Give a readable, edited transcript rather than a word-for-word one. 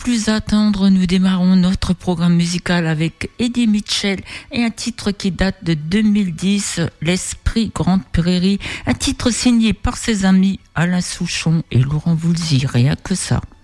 plus attendre, nous démarrons notre programme musical avec Eddie Mitchell et un titre qui date de 2010, L'Esprit Grande Prairie, un titre signé par ses amis Alain Souchon et Laurent Voulzy, rien que ça.